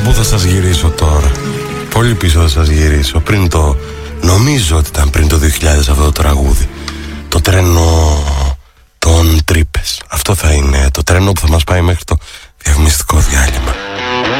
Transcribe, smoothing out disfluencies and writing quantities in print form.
Πού θα σας γυρίσω τώρα? Πολύ πίσω θα σας γυρίσω. Πριν το... Νομίζω ότι ήταν πριν το 2000 αυτό το τραγούδι. Το τρένο των τρύπες. Αυτό θα είναι το τρένο που θα μας πάει μέχρι το διαφημιστικό διάλειμμα.